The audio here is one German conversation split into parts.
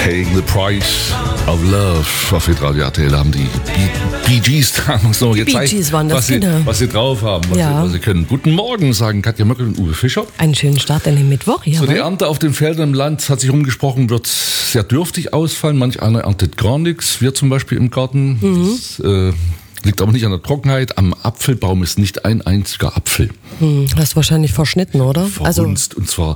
Paying the Price of Love. Auf Radio RTL haben die Bee Gees so gezeigt, waren das, was sie drauf haben, was sie können. Guten Morgen, sagen Katja Möckel und Uwe Fischer. Einen schönen Start in den Mittwoch. So, die Ernte auf den Feldern im Land, hat sich rumgesprochen, wird sehr dürftig ausfallen. Manch einer erntet gar nichts. Wir zum Beispiel im Garten. Das liegt aber nicht an der Trockenheit. Am Apfelbaum ist nicht ein einziger Apfel. Hast du wahrscheinlich verschnitten, oder? Verhunzt, und zwar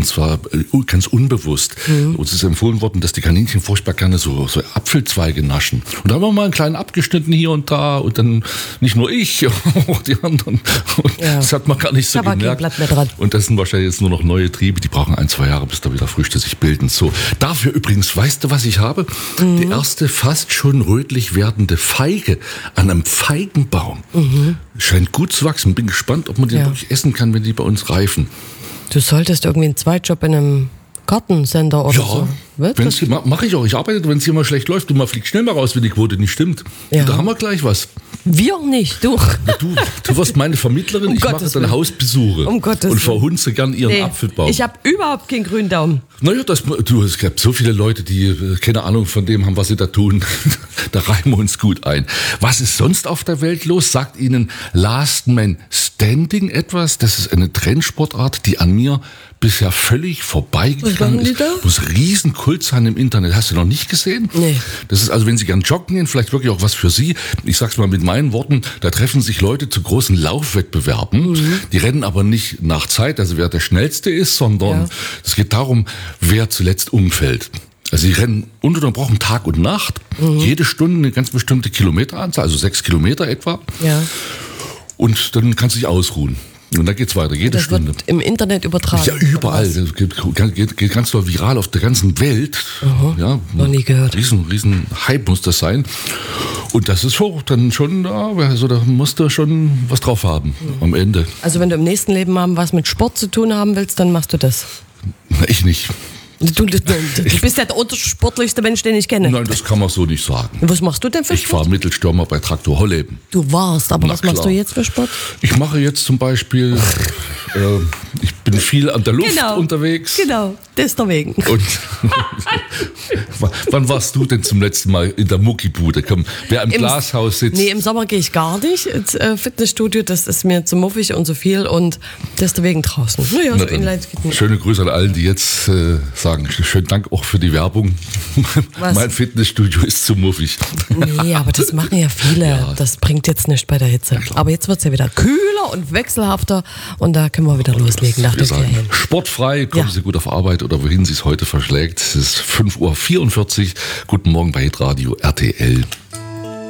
ganz unbewusst. Uns ist empfohlen worden, dass die Kaninchen furchtbar gerne so Apfelzweige naschen. Und da haben wir mal einen kleinen abgeschnitten hier und da und dann nicht nur ich, auch die anderen. Das hat man gar nicht so gemerkt. Blatt mehr dran. Und das sind wahrscheinlich jetzt nur noch neue Triebe, die brauchen 1-2 Jahre, bis da wieder Früchte sich bilden. So, dafür übrigens, weißt du, was ich habe? Die erste fast schon rötlich werdende Feige an einem Feigenbaum. Scheint gut zu wachsen. Bin gespannt, ob man die wirklich essen kann, wenn die bei uns reifen. Du solltest irgendwie einen Zweitjob in einem Gartencenter oder so. Mache ich auch. Ich arbeite, wenn es hier mal schlecht läuft. Du fliegst schnell mal raus, wenn die Quote nicht stimmt. Ja. Und da haben wir gleich was. Wir nicht, du. Du wirst meine Vermittlerin, ich mache dann Hausbesuche und verhunze gern ihren Apfelbaum. Ich habe überhaupt keinen grünen Daumen. Naja, es gibt so viele Leute, die keine Ahnung von dem haben, was sie da tun. Da reimen wir uns gut ein. Was ist sonst auf der Welt los? Sagt Ihnen Last Man Standing etwas? Das ist eine Trendsportart, die an mir bisher völlig vorbeigegangen ist. Muss Riesenkult sein im Internet. Hast du noch nicht gesehen? Nee. Das ist also, wenn Sie gern joggen gehen, vielleicht wirklich auch was für Sie. Ich sag's mal mit meinen Worten, da treffen sich Leute zu großen Laufwettbewerben. Die rennen aber nicht nach Zeit, also wer der Schnellste ist, sondern es geht darum, wer zuletzt umfällt. Also sie rennen ununterbrochen Tag und Nacht, jede Stunde eine ganz bestimmte Kilometeranzahl, also 6 Kilometer etwa. Ja. Und dann kannst du dich ausruhen. Und dann geht's weiter, jede Stunde. Wird im Internet übertragen. Ja, überall. Das geht ganz doll viral auf der ganzen Welt. Ja, noch nie gehört. Riesen Hype muss das sein. Und das ist dann schon, also da musst du schon was drauf haben am Ende. Also wenn du im nächsten Leben mal was mit Sport zu tun haben willst, dann machst du das. Na, ich nicht. Du bist ja der untersportlichste Mensch, den ich kenne. Nein, das kann man so nicht sagen. Was machst du denn für Sport? Ich fahre Mittelstürmer bei Traktor Holleben. Du warst, aber was machst du jetzt für Sport? Ich mache jetzt zum Beispiel, ich bin viel an der Luft unterwegs. Genau, deswegen. Und wann warst du denn zum letzten Mal in der Muckibude? Komm, wer im Glashaus sitzt. Nee, im Sommer gehe ich gar nicht ins Fitnessstudio, das ist mir zu muffig und zu viel und deswegen draußen. Naja, so Inlines geht nicht. Schöne Grüße an allen, die jetzt sagen, schönen Dank auch für die Werbung. Mein Fitnessstudio ist zu muffig. Nee, aber das machen ja viele. Ja. Das bringt jetzt nichts bei der Hitze. Ja, aber jetzt wird es ja wieder kühler und wechselhafter und da können wir wieder loslegen nach den Ferien. Sportfrei, kommen Sie gut auf Arbeit oder wohin Sie es heute verschlägt. Es ist 5:44 Uhr. Guten Morgen bei Hitradio RTL.